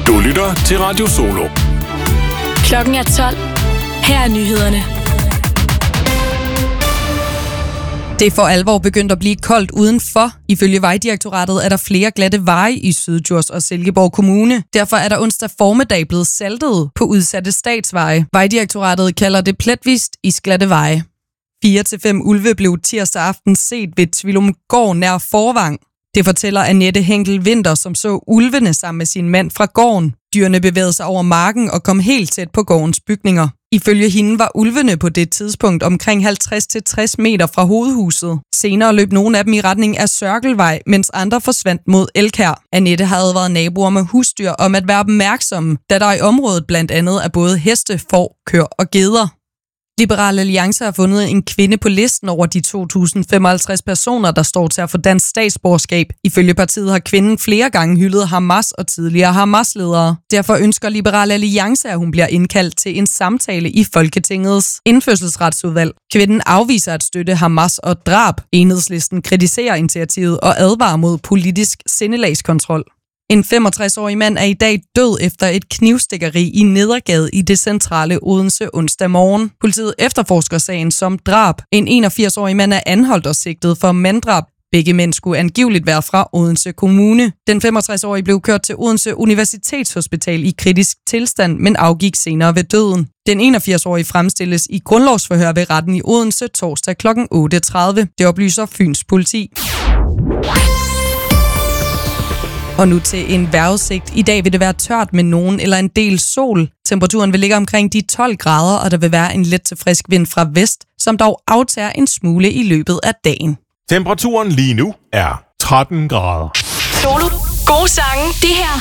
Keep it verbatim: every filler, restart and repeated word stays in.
Du lytter til Radio Solo. Klokken er tolv. Her er nyhederne. Det er for alvor begyndt at blive koldt udenfor. Ifølge Vejdirektoratet er der flere glatte veje i Syddjurs og Silkeborg Kommune. Derfor er der onsdag formiddag blevet saltet på udsatte statsveje. Vejdirektoratet kalder det pletvist isglatte veje. Fire til fem ulve blev tirsdag aften set ved Tvilumgård nær Forvang. Det fortæller Annette Henkel Vinter, som så ulvene sammen med sin mand fra gården. Dyrene bevægede sig over marken og kom helt tæt på gårdens bygninger. Ifølge hende var ulvene på det tidspunkt omkring halvtreds til tres meter fra hovedhuset. Senere løb nogle af dem i retning af Sørkelvej, mens andre forsvandt mod Elkær. Annette har advaret naboer med husdyr om at være opmærksomme, da der i området blandt andet er både heste, får, køer og geder. Liberal Alliance har fundet en kvinde på listen over de to tusind femoghalvtreds personer, der står til at få dansk statsborgerskab. Ifølge partiet har kvinden flere gange hyldet Hamas og tidligere Hamas-ledere. Derfor ønsker Liberal Alliance, at hun bliver indkaldt til en samtale i Folketingets indfødselsretsudvalg. Kvinden afviser at støtte Hamas og drab. Enhedslisten kritiserer initiativet og advarer mod politisk sindelagskontrol. En femogtres-årig mand er i dag død efter et knivstikkeri i Nedergade i det centrale Odense onsdag morgen. Politiet efterforsker sagen som drab. En enogfirs-årig mand er anholdt og sigtet for manddrab. Begge mænd skulle angiveligt være fra Odense Kommune. Den femogtres-årige blev kørt til Odense Universitetshospital i kritisk tilstand, men afgik senere ved døden. Den enogfirs-årige fremstilles i grundlovsforhør ved retten i Odense torsdag klokken otte tredive. Det oplyser Fyns politi. Og nu til en vejrudsigt. I dag vil det være tørt med nogen eller en del sol. Temperaturen vil ligge omkring de tolv grader, og der vil være en let til frisk vind fra vest, som dog aftager en smule i løbet af dagen. Temperaturen lige nu er tretten grader. Solo. Gode sange. Det her